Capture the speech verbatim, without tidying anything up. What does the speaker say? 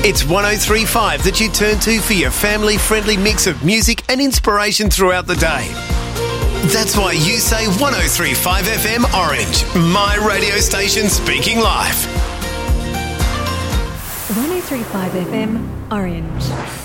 It's one oh three point five that you turn to for your family-friendly mix of music and inspiration throughout the day. That's why you say one oh three point five F M Orange, my radio station speaking live. one oh three point five F M Orange.